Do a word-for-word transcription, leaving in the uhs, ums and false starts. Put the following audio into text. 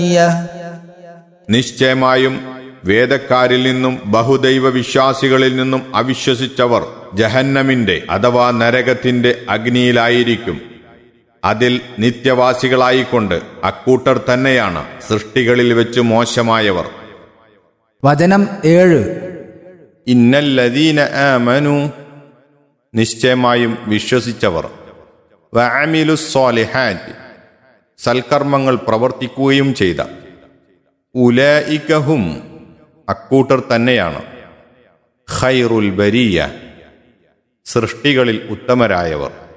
നിശ്ചയമായും വേദക്കാരിൽ നിന്നും ബഹുദൈവ വിശ്വാസികളിൽ നിന്നും അവിശ്വസിച്ചവർ ജഹന്നമിന്റെ അഥവാ നരകത്തിന്റെ അഗ്നിയിലായിരിക്കും. അതിൽ നിത്യവാസികളായിക്കൊണ്ട് അക്കൂട്ടർ തന്നെയാണ് സൃഷ്ടികളിൽ വെച്ച് മോശമായവർ. വചനം ഏഴ്. ഇന്നല്ലദീന ആമനു, നിശ്ചയമായും വിശ്വസിച്ചവർ, വഅമിലുസ്സാലിഹാത്ത്, സൽക്കർമ്മങ്ങൾ പ്രവർത്തിക്കുകയും ചെയ്ത, ഉലൈകഹും, അക്കൂട്ടർ തന്നെയാണ്, ഖൈറുൽ ബരിയ, സൃഷ്ടികളിൽ ഉത്തമരായവർ.